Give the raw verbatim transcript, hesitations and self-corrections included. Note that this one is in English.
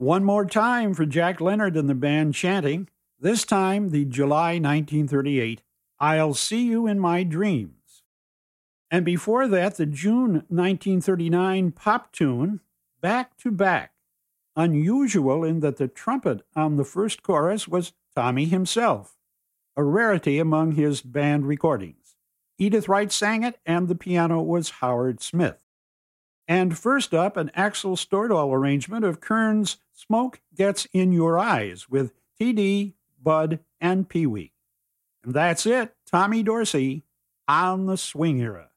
One more time for Jack Leonard and the band chanting, this time the July nineteen thirty-eight, I'll See You in My Dreams. And before that, the June nineteen thirty-nine pop tune, Back to Back, unusual in that the trumpet on the first chorus was Tommy himself, a rarity among his band recordings. Edith Wright sang it, and the piano was Howard Smith. And first up, an Axel Stordahl arrangement of Kern's Smoke Gets in Your Eyes with T D, Bud, and Pee Wee. And that's it, Tommy Dorsey on the Swing Era.